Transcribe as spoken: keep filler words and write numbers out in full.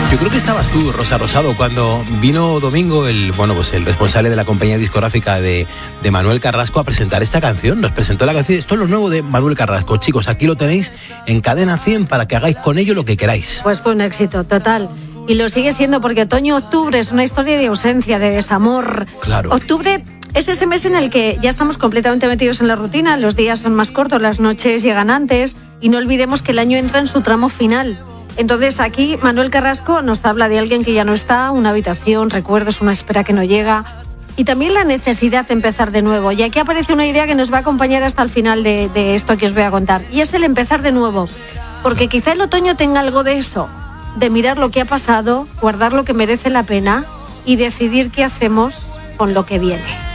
Yo creo que estabas tú, Rosa Rosado, cuando vino Domingo, el bueno pues el responsable de la compañía discográfica de, de Manuel Carrasco, a presentar esta canción. Nos presentó la canción. Esto es lo nuevo de Manuel Carrasco. Chicos, aquí lo tenéis en Cadena cien para que hagáis con ello lo que queráis. Pues fue un éxito total. Y lo sigue siendo porque otoño-octubre es una historia de ausencia, de desamor. Claro. Octubre es ese mes en el que ya estamos completamente metidos en la rutina, los días son más cortos, las noches llegan antes y no olvidemos que el año entra en su tramo final. Entonces aquí Manuel Carrasco nos habla de alguien que ya no está, una habitación, recuerdos, una espera que no llega y también la necesidad de empezar de nuevo. Y aquí aparece una idea que nos va a acompañar hasta el final de, de esto que os voy a contar y es el empezar de nuevo, porque quizá el otoño tenga algo de eso, de mirar lo que ha pasado, guardar lo que merece la pena y decidir qué hacemos con lo que viene.